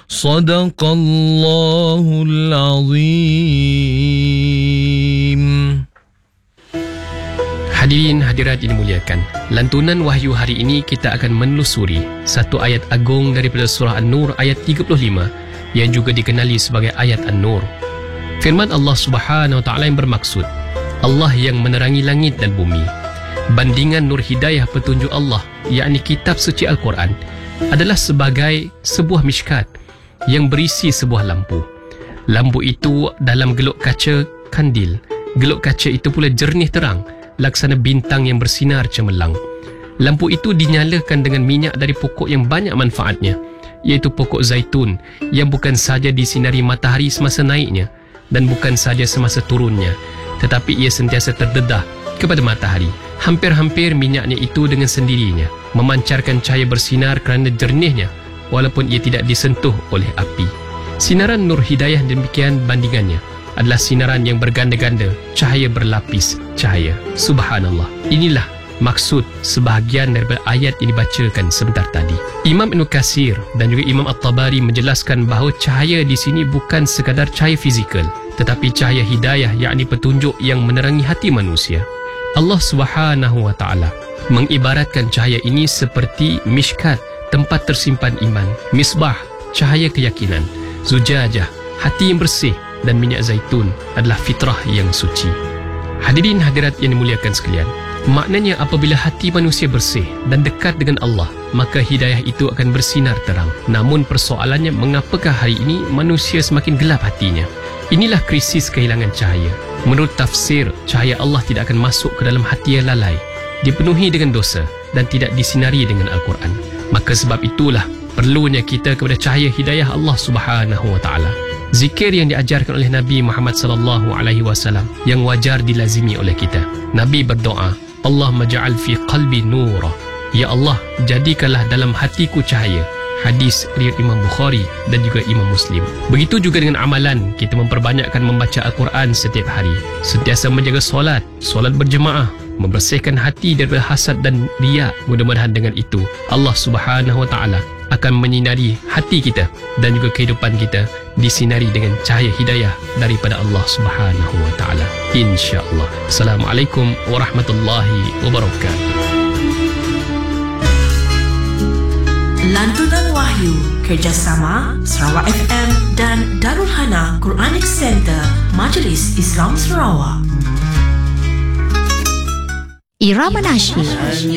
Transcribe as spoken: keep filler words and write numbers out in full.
Sadaqallahul Azim. Hadirin hadirat yang dimuliakan, lantunan wahyu hari ini kita akan menelusuri satu ayat agung daripada surah An-Nur ayat tiga puluh lima yang juga dikenali sebagai ayat An-Nur. Firman Allah Subhanahu wa taala yang bermaksud, Allah yang menerangi langit dan bumi. Bandingan nur hidayah petunjuk Allah, yakni kitab suci Al-Quran, adalah sebagai sebuah mishkat yang berisi sebuah lampu. Lampu itu dalam geluk kaca kandil. Geluk kaca itu pula jernih terang, laksana bintang yang bersinar cemerlang. Lampu itu dinyalakan dengan minyak dari pokok yang banyak manfaatnya, iaitu pokok zaitun yang bukan sahaja disinari matahari semasa naiknya dan bukan sahaja semasa turunnya, tetapi ia sentiasa terdedah kepada matahari. Hampir-hampir minyaknya itu dengan sendirinya memancarkan cahaya bersinar kerana jernihnya, walaupun ia tidak disentuh oleh api. Sinaran nur hidayah demikian bandingannya adalah sinaran yang berganda-ganda, cahaya berlapis cahaya. Subhanallah. Inilah maksud sebahagian daripada ayat yang dibacakan sebentar tadi. Imam Ibn Katsir dan juga Imam At-Tabari menjelaskan bahawa cahaya di sini bukan sekadar cahaya fizikal, tetapi cahaya hidayah, yakni petunjuk yang menerangi hati manusia. Allah Subhanahu wa taala mengibaratkan cahaya ini seperti mishkat, tempat tersimpan iman, misbah, cahaya keyakinan, zujajah, hati yang bersih, dan minyak zaitun adalah fitrah yang suci. Hadirin hadirat yang dimuliakan sekalian, maknanya apabila hati manusia bersih dan dekat dengan Allah, maka hidayah itu akan bersinar terang. Namun persoalannya, mengapakah hari ini manusia semakin gelap hatinya? Inilah krisis kehilangan cahaya. Menurut tafsir, cahaya Allah tidak akan masuk ke dalam hati yang lalai, dipenuhi dengan dosa dan tidak disinari dengan Al-Quran. Maka sebab itulah perlunya kita kepada cahaya hidayah Allah Subhanahu wa taala. Zikir yang diajarkan oleh Nabi Muhammad sallallahu alaihi wasallam yang wajar dilazimi oleh kita. Nabi berdoa, Allahumma ja'al fi qalbi nura. Ya Allah, jadikanlah dalam hatiku cahaya. Hadis riwayat Imam Bukhari dan juga Imam Muslim. Begitu juga dengan amalan, kita memperbanyakkan membaca Al-Quran setiap hari, sentiasa menjaga solat, solat berjemaah, membersihkan hati daripada hasad dan riya. Mudah-mudahan dengan itu Allah Subhanahu wa taala akan menyinari hati kita dan juga kehidupan kita disinari dengan cahaya hidayah daripada Allah Subhanahu wa taala, insya-Allah. Assalamualaikum warahmatullahi wabarakatuh. Lantunan Wahyu kerjasama Sarawak F M dan Darul Hana Quranic Center Majlis Islam Sarawak. Irama Nasyid